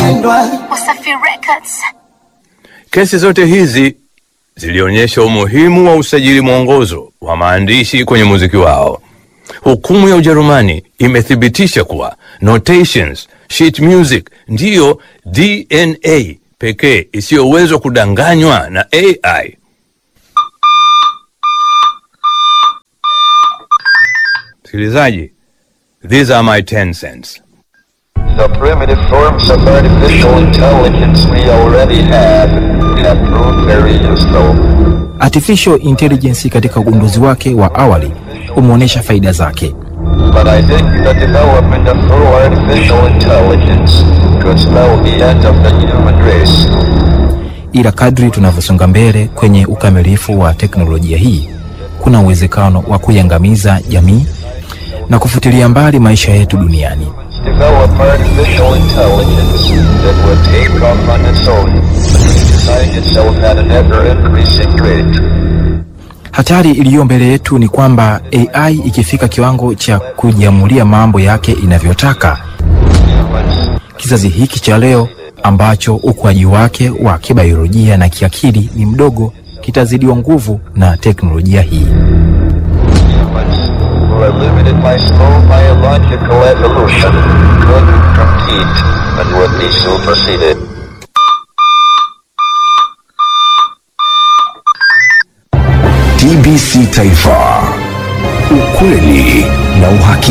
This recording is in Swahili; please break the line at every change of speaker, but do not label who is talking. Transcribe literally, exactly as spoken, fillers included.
kupendwa.
Wasafi Records.
Kesi zote hizi zilionyesha umuhimu wa usajili mwongozo wa maandishi kwenye muziki wao. Hukumu ya Ujerumani imethibitisha kuwa notations, sheet music ndiyo D N A pekee isiyoweza kudanganywa na A I. Sikilizaji, these are my ten cents.
The primitive forms of artificial intelligence we already have have proved very useful.
Artificial intelligence katika ugunduzi wake wa awali umeonyesha faida zake.
But I think the development of full artificial intelligence could spell the end of the human race.
Ila kadri tunavyosonga mbele kwenye ukamilifu wa teknolojia hii, kuna uwezekano wa kuiangamiza jamii na kufutilia mbali maisha yetu duniani.
Develop artificial intelligence that would take off on its own, design itself at an ever-increasing rate.
Hatari iliyo mbele yetu ni kwamba A I ikifika kiwango cha kujiamulia mambo yake inavyotaka, kizazi hiki cha leo ambacho ukuaji wake wa kibiolojia na kiakili ni mdogo kitazidiwa nguvu na teknolojia hii.
Who are limited by slow biological evolution could compete and would be superseded.
T B C Taifa, ukweli na uhakika.